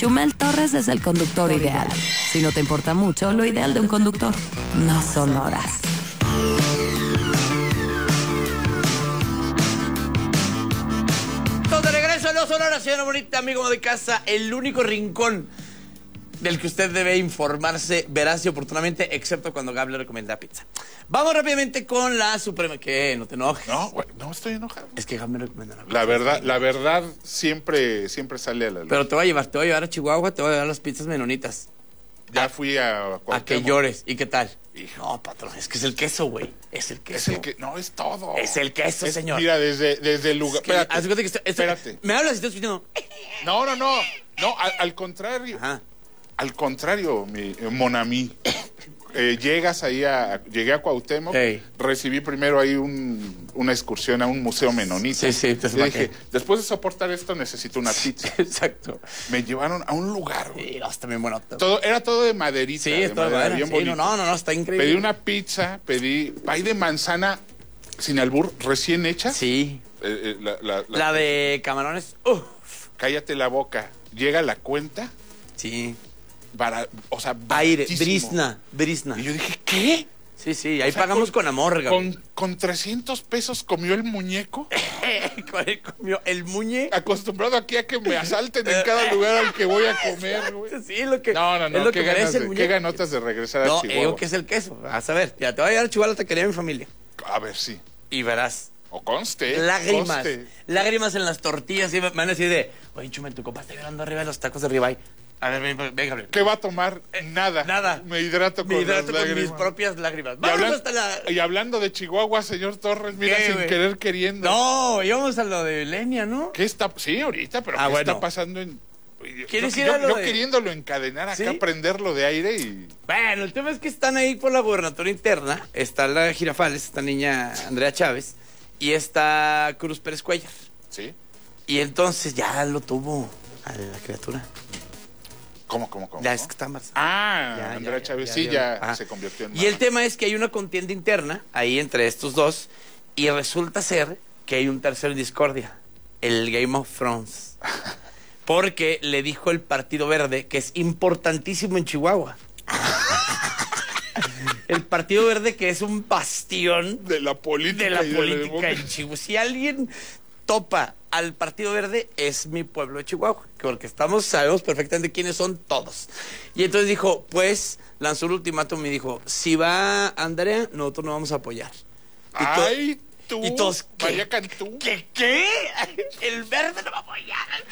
Chumel Torres es el conductor ideal. Si no te importa mucho, lo ideal de un conductor no son horas. De regreso, no son horas, señora bonita, amigo de casa, el único rincón del que usted debe informarse veraz y oportunamente, excepto cuando Gab le recomienda pizza. Vamos rápidamente con la suprema. ¿Qué? No te enojes. No, güey, no estoy enojado. Es que Gab me recomienda una pizza. La verdad siempre sale a la luz. Pero te voy a llevar a Chihuahua, te voy a llevar las pizzas menonitas. Ya fui a Cuauhtémoc. A que llores. ¿Y qué tal? Hijo. No, patrón, es que es el queso, güey. Es el queso. No, es todo. Es el queso, señor. Mira, desde el lugar. Es que, haz de cuenta que Espérate. Me hablas y estoy escuchando. No, al contrario. Ajá. Al contrario, mi Monami. Llegas ahí llegué a Cuauhtémoc, Ey. recibí primero ahí una excursión a un museo menonita. Sí, y dije, después de soportar esto necesito una pizza. Exacto. Me llevaron a un lugar, güey. Sí, no, está bien bueno. Era todo de maderita. Sí, es todo de madera. bien Sí, bonito. no, está increíble. Pedí una pizza, pedí pay de manzana sin albur, recién hecha. Sí. La de camarones. Cállate la boca. Llega la cuenta. Sí. Aire, brisna. Y yo dije, ¿qué? Sí, ahí pagamos con amor, Gabriel. Con 300 pesos comió el muñeco. Comió el muñe. Acostumbrado aquí a que me asalten en cada lugar al que voy a comer, güey. Sí, lo que. No. Es lo que merece el muñeco. Qué ganotas de regresar a No, Chihuahua. digo que es el queso. Vas a ver. Ya te voy a llevar a Chihuahua, te quería mi familia. A ver, sí. Y verás. O conste. Lágrimas. Conste. Lágrimas en las tortillas. Y me van a decir oye, Chumel, tu compa está llorando arriba de los tacos de ribeye. A ver, ven, Gabriel. ¿Qué va a tomar? Nada. Nada. Me hidrato con mis propias lágrimas. Y hablando de Chihuahua, señor Torres, mira, ¿Qué, sin güey? querer queriendo. No, íbamos a lo de Lenia, ¿no? ¿Qué está? Sí, ahorita, pero ¿qué bueno. está pasando en...? ¿Quieres ir a lo yo de...? queriéndolo encadenar acá, ¿Sí? prenderlo de aire y... Bueno, el tema es que están ahí por la gobernatura interna. Está la Girafales, esta niña Andrea Chávez, y está Cruz Pérez Cuellar. ¿Sí? Y entonces ya lo tuvo a la criatura. ¿Cómo? Ya es que está más. Andrea Chávez ya Ajá. se convirtió en... Y el tema es que hay una contienda interna ahí entre estos dos, y resulta ser que hay un tercer en discordia, el Game of Thrones. Porque le dijo el Partido Verde que es importantísimo en Chihuahua. El Partido Verde, que es un bastión de la política. En Chihuahua. Si alguien topa al Partido Verde, es mi pueblo de Chihuahua, porque sabemos perfectamente quiénes son todos. Y entonces dijo, pues, lanzó un ultimátum y dijo, si va Andrea, nosotros no vamos a apoyar. ¡Ay, tú! Y todos, María Cantú. ¿Qué? El Verde no va a apoyar.